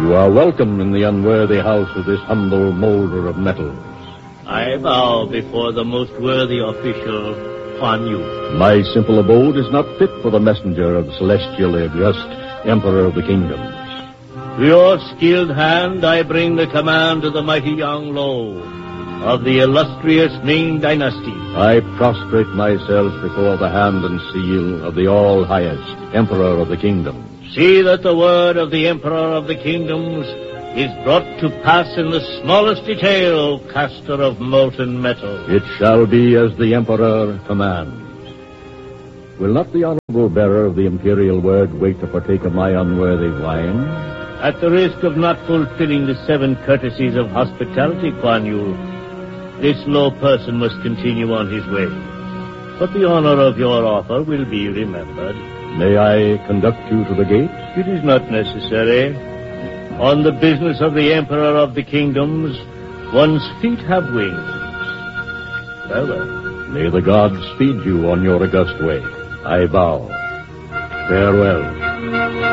You are welcome in the unworthy house of this humble molder of metals. I bow before the most worthy official, Kuan Yu. My simple abode is not fit for the messenger of the celestially august Emperor of the Kingdoms. To your skilled hand I bring the command of the mighty Yang Lo, of the illustrious Ming Dynasty. I prostrate myself before the hand and seal of the all-highest Emperor of the Kingdoms. See that the word of the Emperor of the Kingdoms is brought to pass in the smallest detail, caster of molten metal. It shall be as the Emperor commands. Will not the honorable bearer of the imperial word wait to partake of my unworthy wine? At the risk of not fulfilling the 7 courtesies of hospitality, Kuan Yu, this low person must continue on his way. But the honor of your offer will be remembered. May I conduct you to the gate? It is not necessary. On the business of the Emperor of the Kingdoms, one's feet have wings. Farewell. May the gods speed you on your august way. I bow. Farewell.